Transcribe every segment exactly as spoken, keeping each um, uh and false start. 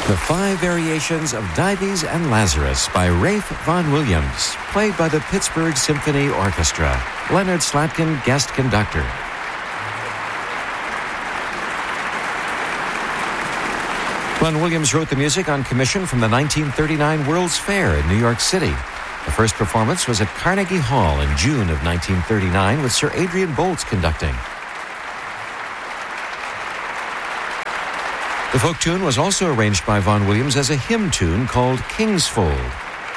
The Five Variations of Dives and Lazarus by Ralph Vaughan Williams, played by the Pittsburgh Symphony Orchestra. Leonard Slatkin, guest conductor. Vaughan Williams wrote the music on commission from the nineteen thirty-nine World's Fair in New York City. The first performance was at Carnegie Hall in June of nineteen thirty-nine with Sir Adrian Boltz conducting. The folk tune was also arranged by Vaughan Williams as a hymn tune called Kingsfold.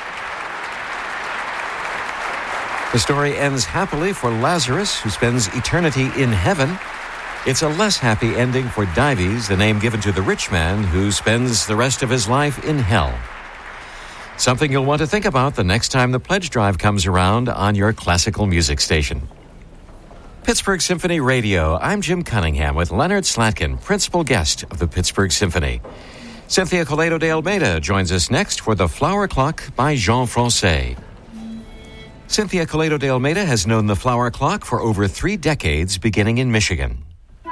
The story ends happily for Lazarus, who spends eternity in heaven. It's a less happy ending for Dives, the name given to the rich man who spends the rest of his life in hell. Something you'll want to think about the next time the pledge drive comes around on your classical music station. Pittsburgh Symphony Radio. I'm Jim Cunningham with Leonard Slatkin, principal guest of the Pittsburgh Symphony. Cynthia Coleto de Almeida joins us next for The Flower Clock by Jean Francais. Cynthia Coleto de Almeida has known The Flower Clock for over three decades, beginning in Michigan.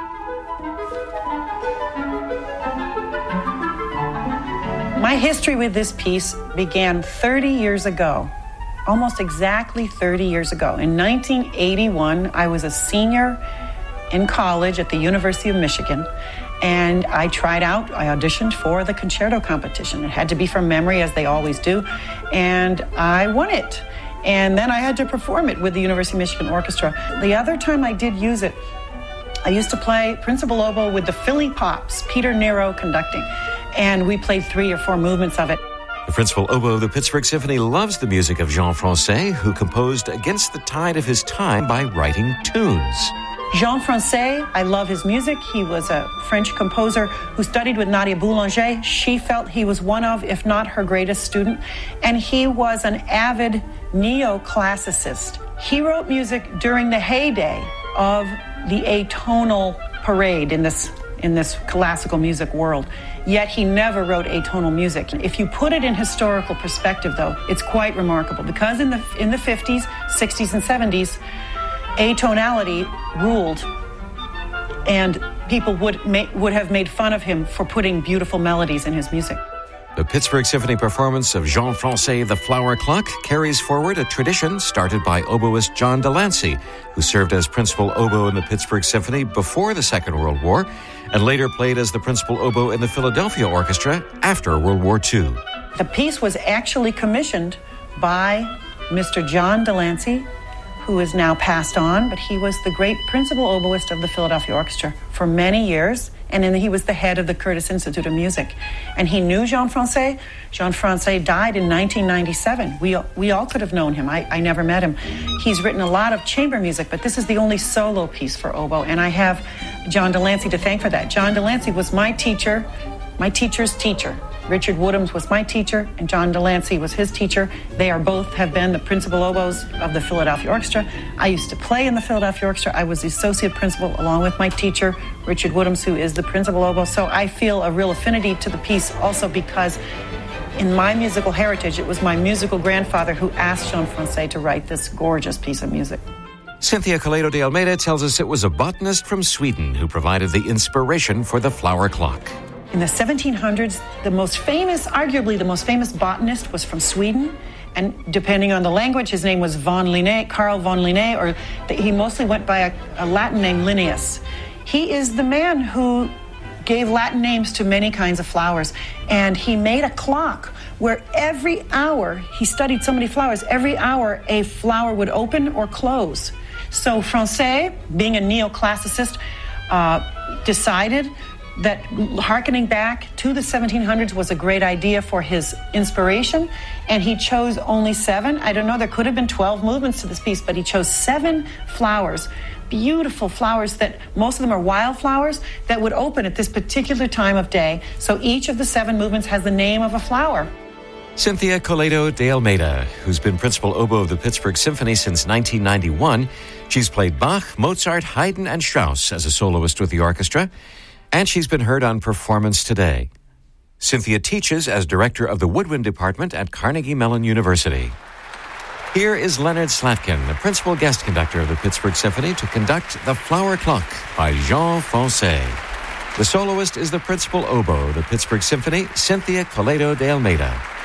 My history with this piece began thirty years ago. Almost exactly thirty years ago. In nineteen eighty-one, I was a senior in college at the University of Michigan, and I tried out, I auditioned for the concerto competition. It had to be from memory, as they always do, and I won it. And then I had to perform it with the University of Michigan Orchestra. The other time I did use it, I used to play principal oboe with the Philly Pops, Peter Nero conducting, and we played three or four movements of it. The principal oboe of the Pittsburgh Symphony loves the music of Jean Francais, who composed against the tide of his time by writing tunes. Jean Francais, I love his music. He was a French composer who studied with Nadia Boulanger. She felt he was one of, if not her greatest student. And he was an avid neoclassicist. He wrote music during the heyday of the atonal parade in this in this classical music world. Yet he never wrote atonal music. If you put it in historical perspective, though, it's quite remarkable, because in the in the fifties, sixties, and seventies, atonality ruled, and people would ma- would have made fun of him for putting beautiful melodies in his music. The Pittsburgh Symphony performance of Jean Francais' The Flower Clock carries forward a tradition started by oboist John Delancey, who served as principal oboe in the Pittsburgh Symphony before the Second World War and later played as the principal oboe in the Philadelphia Orchestra after World War Two. The piece was actually commissioned by Mister John Delancey, who is now passed on, but he was the great principal oboist of the Philadelphia Orchestra for many years, and then he was the head of the Curtis Institute of Music. And he knew Jean Francais. Jean Francais died in nineteen ninety-seven. We, we all could have known him. I, I never met him. He's written a lot of chamber music, but this is the only solo piece for oboe, and I have John Delancey to thank for that. John Delancey was my teacher, my teacher's teacher. Richard Woodhams was my teacher, and John Delancey was his teacher. They are both have been the principal oboes of the Philadelphia Orchestra. I used to play in the Philadelphia Orchestra. I was the associate principal along with my teacher, Richard Woodhams, who is the principal oboe. So I feel a real affinity to the piece also because in my musical heritage, it was my musical grandfather who asked Jean Francais to write this gorgeous piece of music. Cynthia Coleto de Almeida tells us it was a botanist from Sweden who provided the inspiration for The Flower Clock. In the seventeen hundreds, the most famous, arguably the most famous botanist was from Sweden. And depending on the language, his name was von Linné, Carl von Linné, or the, he mostly went by a, a Latin name, Linnaeus. He is the man who gave Latin names to many kinds of flowers. And he made a clock where every hour, he studied so many flowers, every hour a flower would open or close. So Francais, being a neoclassicist, uh, decided that hearkening back to the seventeen hundreds was a great idea for his inspiration, and he chose only seven. I don't know, there could have been twelve movements to this piece, but he chose seven flowers, beautiful flowers that most of them are wildflowers that would open at this particular time of day. So each of the seven movements has the name of a flower. Cynthia Coleto de Almeida, who's been principal oboe of the Pittsburgh Symphony since nineteen ninety-one. She's played Bach, Mozart, Haydn, and Strauss as a soloist with the orchestra, and she's been heard on Performance Today. Cynthia teaches as director of the Woodwind Department at Carnegie Mellon University. Here is Leonard Slatkin, the principal guest conductor of the Pittsburgh Symphony, to conduct The Flower Clock by Jean Francais. The soloist is the principal oboe, the Pittsburgh Symphony, Cynthia Coleto de Almeida.